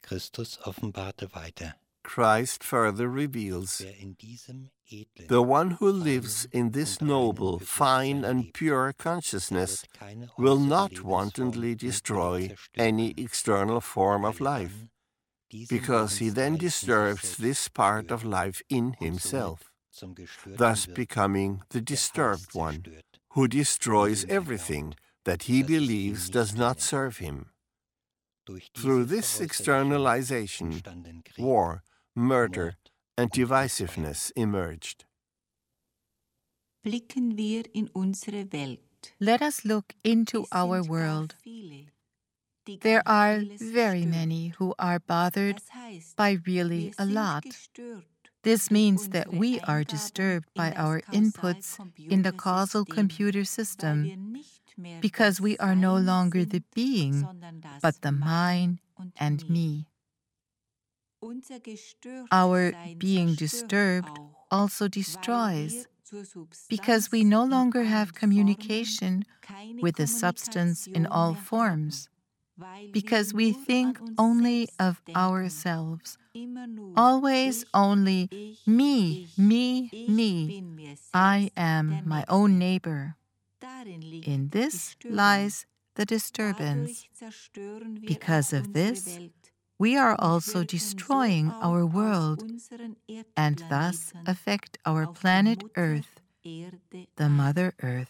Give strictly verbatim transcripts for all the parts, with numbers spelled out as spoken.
Christus offenbarte weiter: Christ further reveals, Wer in diesem edlen, the one who lives in this noble, fine, and pure consciousness will not wantonly destroy any external form of life, because he then disturbs this part of life in himself, thus becoming the disturbed one, who destroys everything that he believes does not serve him. Through this externalization, war, murder, and divisiveness emerged. Blicken wir in unsere Welt. Let us look into our Es sind gar world. viele, die There gar are vieles very stört. many who are bothered Das heißt, by really wir a sind lot. gestört This durch means that unsere we are Eingaben disturbed in by das our inputs in the causal Kausalcomputersystem, computer weil system, wir nicht mehr because das we are no Sein longer the sind, being, sondern das but the Mein mine und and Mir. me. Unser gestört Our Sein being zerstört disturbed auch, also weil destroys, wir zur Substanz because we no in longer allen have Formen communication keine with the substance in Kommunikation all mehr forms, haben, weil because wir we nur an think uns only selbst of denken. ourselves, Immer nur always ich, only ich, me, ich, me, ich me. bin mir I selbst am der my Nächste. own neighbor. Darin liegt In die this Störung. lies the disturbance. Dadurch zerstören wir Because auch of unsere this, Welt we are und also wirken destroying so our auch auf world unseren and thus Erdplaneten, affect our auf die planet Mutter Earth, Erde the ein. Mother Earth.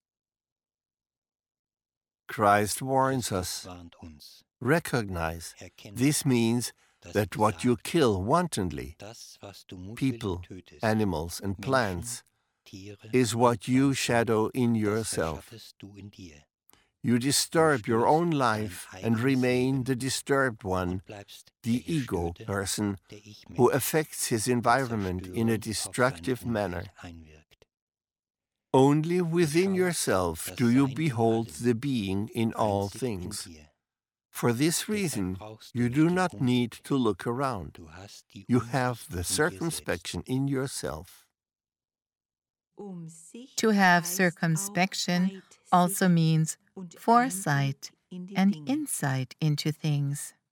Christ warns us, warnt uns. recognize, Erkenne, this means dass that what you besagt, kill wantonly, das, was du mutwillig people, tötest, animals, and Menschen, plants, Tiere is und what you Pflanzen, shadow in das yourself. verschaffest du in dir. You disturb your own stößt life dein and eigenes remain Leben the disturbed one, und bleibst the der ego Gestörte, person der Ich-Mensch, who affects his der environment in a zerstörend auf destructive seine manner. Umwelt einwirkt. Only within schaust yourself das do you Sein in behold allem, the being in all einzig in things. dir. For this Deshalb reason, brauchst du you nicht do den not need Umblick. to look around. Du hast die You Umsicht have the in dir selbst. circumspection in yourself. Um Sicht To have heißt circumspection auch also Weitsicht means und foresight Einblick in die and Dinge. insight into things.